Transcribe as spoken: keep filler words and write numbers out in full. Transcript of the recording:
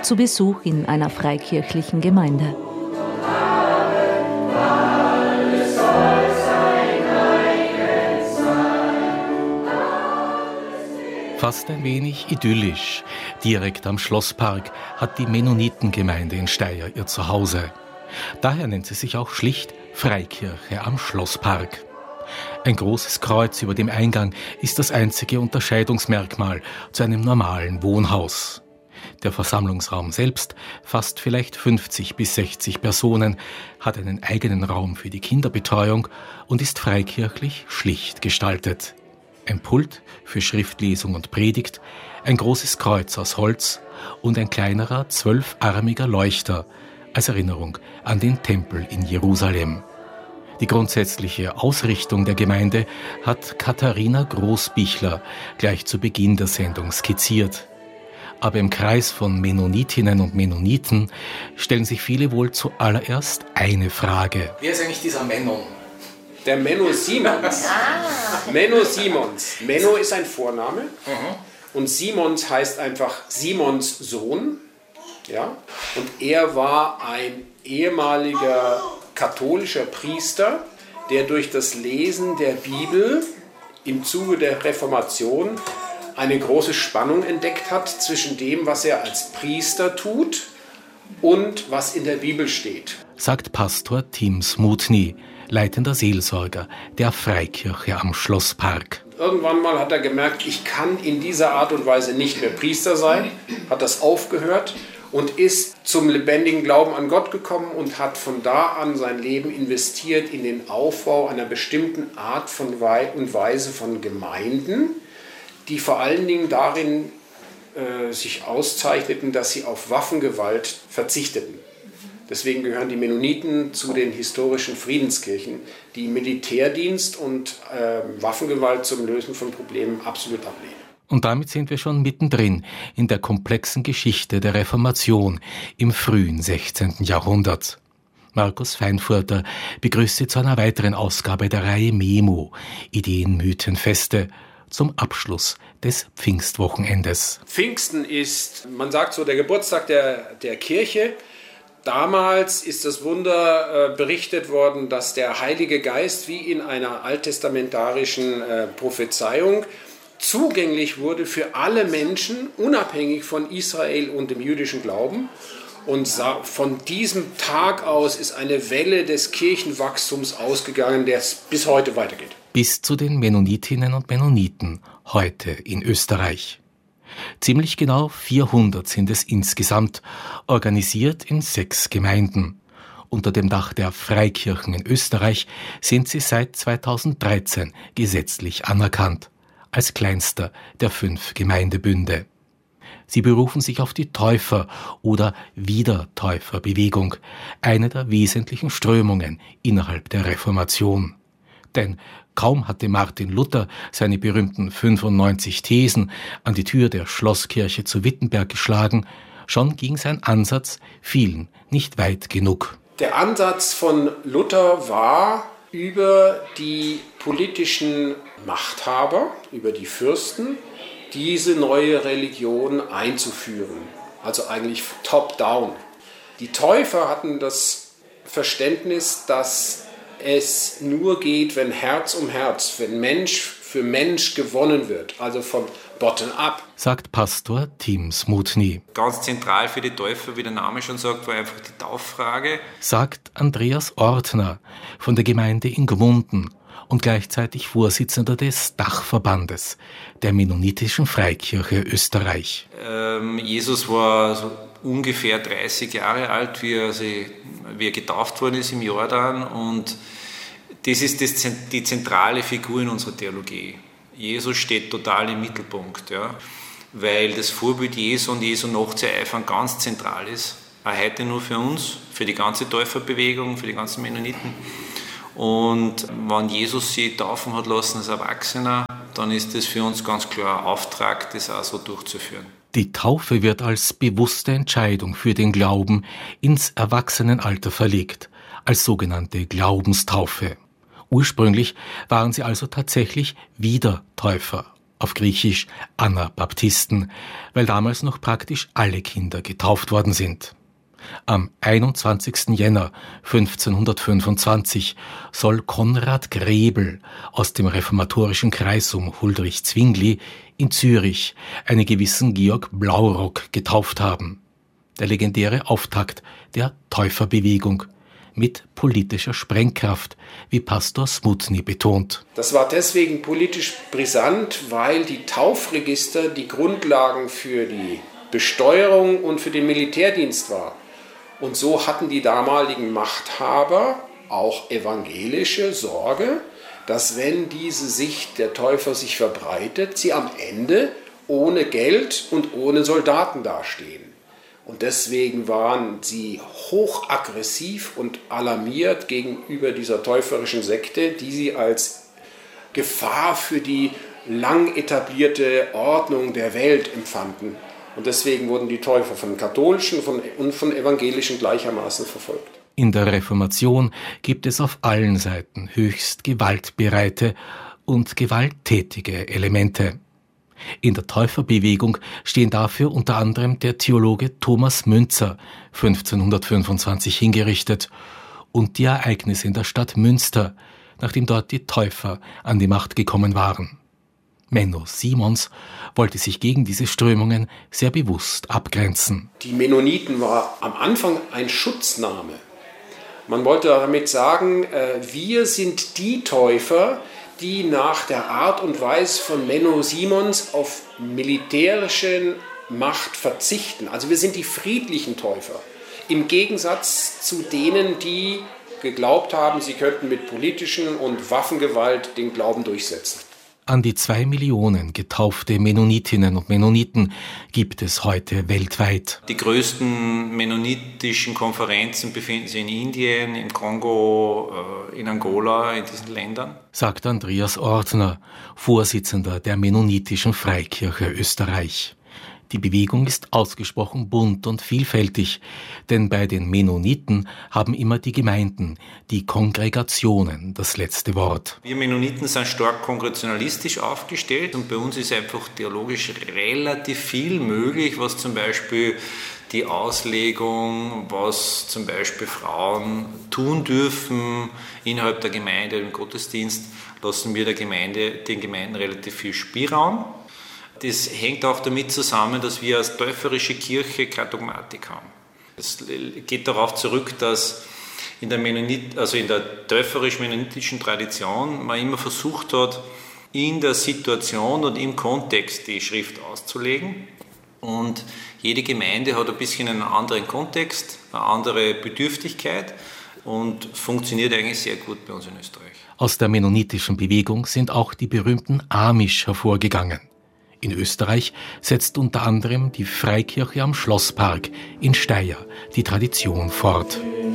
zu Besuch in einer freikirchlichen Gemeinde. Fast ein wenig idyllisch. Direkt am Schlosspark hat die Mennonitengemeinde in Steyr ihr Zuhause. Daher nennt sie sich auch schlicht Freikirche am Schlosspark. Ein großes Kreuz über dem Eingang ist das einzige Unterscheidungsmerkmal zu einem normalen Wohnhaus. Der Versammlungsraum selbst fasst vielleicht fünfzig bis sechzig Personen, hat einen eigenen Raum für die Kinderbetreuung und ist freikirchlich schlicht gestaltet. Ein Pult für Schriftlesung und Predigt, ein großes Kreuz aus Holz und ein kleinerer zwölfarmiger Leuchter als Erinnerung an den Tempel in Jerusalem. Die grundsätzliche Ausrichtung der Gemeinde hat Katharina Großbichler gleich zu Beginn der Sendung skizziert. Aber im Kreis von Mennonitinnen und Mennoniten stellen sich viele wohl zuallererst eine Frage. Wer ist eigentlich dieser Mennon? Der Menno Simons. Menno Simons. Menno ist ein Vorname. Mhm. Und Simons heißt einfach Simons Sohn. Ja? Und er war ein ehemaliger katholischer Priester, der durch das Lesen der Bibel im Zuge der Reformation eine große Spannung entdeckt hat zwischen dem, was er als Priester tut und was in der Bibel steht. Sagt Pastor Tim Smutny, leitender Seelsorger der Freikirche am Schlosspark. Irgendwann mal hat er gemerkt, ich kann in dieser Art und Weise nicht mehr Priester sein, hat das aufgehört und ist zum lebendigen Glauben an Gott gekommen und hat von da an sein Leben investiert in den Aufbau einer bestimmten Art von Wei- und Weise von Gemeinden, die vor allen Dingen darin äh, sich auszeichneten, dass sie auf Waffengewalt verzichteten. Deswegen gehören die Mennoniten zu den historischen Friedenskirchen, die Militärdienst und äh, Waffengewalt zum Lösen von Problemen absolut ablehnen. Und damit sind wir schon mittendrin in der komplexen Geschichte der Reformation im frühen sechzehnten Jahrhundert. Markus Feinfurter begrüßt Sie zu einer weiteren Ausgabe der Reihe Memo, Ideen, Mythen, Feste, zum Abschluss des Pfingstwochenendes. Pfingsten ist, man sagt so, der Geburtstag der, der Kirche. Damals ist das Wunder äh, berichtet worden, dass der Heilige Geist wie in einer alttestamentarischen äh, Prophezeiung zugänglich wurde für alle Menschen, unabhängig von Israel und dem jüdischen Glauben. Und von diesem Tag aus ist eine Welle des Kirchenwachstums ausgegangen, der bis heute weitergeht. Bis zu den Mennonitinnen und Mennoniten, heute in Österreich. Ziemlich genau vierhundert sind es insgesamt, organisiert in sechs Gemeinden. Unter dem Dach der Freikirchen in Österreich sind sie seit zweitausenddreizehn gesetzlich anerkannt, als kleinster der fünf Gemeindebünde. Sie berufen sich auf die Täufer- oder Wiedertäuferbewegung, eine der wesentlichen Strömungen innerhalb der Reformation. Denn kaum hatte Martin Luther seine berühmten fünfundneunzig Thesen an die Tür der Schlosskirche zu Wittenberg geschlagen, schon ging sein Ansatz vielen nicht weit genug. Der Ansatz von Luther war, über die politischen Machthaber, über die Fürsten, diese neue Religion einzuführen. Also eigentlich top-down. Die Täufer hatten das Verständnis, dass es nur geht, wenn Herz um Herz, wenn Mensch für Mensch gewonnen wird, also von bottom up. Sagt Pastor Tim Smutny. Ganz zentral für die Täufer, wie der Name schon sagt, war einfach die Tauffrage. Sagt Andreas Ortner von der Gemeinde in Gmunden und gleichzeitig Vorsitzender des Dachverbandes der Mennonitischen Freikirche Österreich. Ähm, Jesus war so ungefähr dreißig Jahre alt, wie er, sie, wie er getauft worden ist im Jordan, und das ist das, die zentrale Figur in unserer Theologie. Jesus steht total im Mittelpunkt, ja, weil das Vorbild Jesu und Jesu nachzueifern ganz zentral ist. Auch heute nur für uns, für die ganze Täuferbewegung, für die ganzen Mennoniten. Und wenn Jesus sie taufen hat lassen als Erwachsener, dann ist das für uns ganz klar ein Auftrag, das auch so durchzuführen. Die Taufe wird als bewusste Entscheidung für den Glauben ins Erwachsenenalter verlegt, als sogenannte Glaubenstaufe. Ursprünglich waren sie also tatsächlich Wiedertäufer, auf Griechisch Anabaptisten, weil damals noch praktisch alle Kinder getauft worden sind. Am einundzwanzigsten Jänner fünfzehnhundertfünfundzwanzig soll Konrad Grebel aus dem reformatorischen Kreis um Huldrych Zwingli in Zürich einen gewissen Georg Blaurock getauft haben. Der legendäre Auftakt der Täuferbewegung mit politischer Sprengkraft, wie Pastor Smutny betont. Das war deswegen politisch brisant, weil die Taufregister die Grundlagen für die Besteuerung und für den Militärdienst war. Und so hatten die damaligen Machthaber, auch evangelische, Sorge, dass wenn diese Sicht der Täufer sich verbreitet, sie am Ende ohne Geld und ohne Soldaten dastehen. Und deswegen waren sie hochaggressiv und alarmiert gegenüber dieser täuferischen Sekte, die sie als Gefahr für die lang etablierte Ordnung der Welt empfanden. Und deswegen wurden die Täufer von katholischen und von evangelischen gleichermaßen verfolgt. In der Reformation gibt es auf allen Seiten höchst gewaltbereite und gewalttätige Elemente. In der Täuferbewegung stehen dafür unter anderem der Theologe Thomas Müntzer, fünfzehnhundertfünfundzwanzig hingerichtet, und die Ereignisse in der Stadt Münster, nachdem dort die Täufer an die Macht gekommen waren. Menno Simons wollte sich gegen diese Strömungen sehr bewusst abgrenzen. Die Mennoniten war am Anfang ein Schutzname. Man wollte damit sagen, wir sind die Täufer, die nach der Art und Weise von Menno Simons auf militärische Macht verzichten. Also wir sind die friedlichen Täufer. Im Gegensatz zu denen, die geglaubt haben, sie könnten mit politischen und Waffengewalt den Glauben durchsetzen. An die zwei Millionen getaufte Mennonitinnen und Mennoniten gibt es heute weltweit. Die größten mennonitischen Konferenzen befinden sich in Indien, im Kongo, in Angola, in diesen Ländern, sagt Andreas Ortner, Vorsitzender der Mennonitischen Freikirche Österreich. Die Bewegung ist ausgesprochen bunt und vielfältig, denn bei den Mennoniten haben immer die Gemeinden, die Kongregationen das letzte Wort. Wir Mennoniten sind stark kongregationalistisch aufgestellt und bei uns ist einfach theologisch relativ viel möglich, was zum Beispiel die Auslegung, was zum Beispiel Frauen tun dürfen innerhalb der Gemeinde, im Gottesdienst, lassen wir der Gemeinde, den Gemeinden relativ viel Spielraum. Das hängt auch damit zusammen, dass wir als täuferische Kirche keine Dogmatik haben. Es geht darauf zurück, dass in der, Mennonit, also in der täuferisch-mennonitischen Tradition man immer versucht hat, in der Situation und im Kontext die Schrift auszulegen. Und jede Gemeinde hat ein bisschen einen anderen Kontext, eine andere Bedürftigkeit und funktioniert eigentlich sehr gut bei uns in Österreich. Aus der mennonitischen Bewegung sind auch die berühmten Amish hervorgegangen. In Österreich setzt unter anderem die Freikirche am Schlosspark in Steyr die Tradition fort.